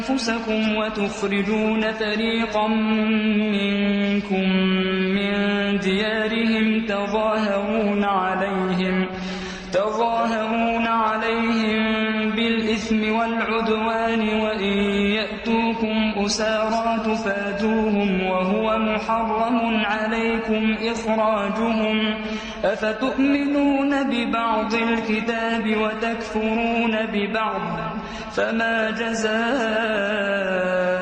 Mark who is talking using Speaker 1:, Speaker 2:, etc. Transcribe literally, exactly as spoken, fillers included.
Speaker 1: أنفسكم وتخرجون فريقا منكم من ديارهم تظاهرون عليهم تظاهرون عليهم بالإثم والعدوان وإن يأتوكم أسارى تفادوهم وهو محرم عليكم إخراجهم أفتؤمنون ببعض الكتاب وتكفرون ببعض فما جزاء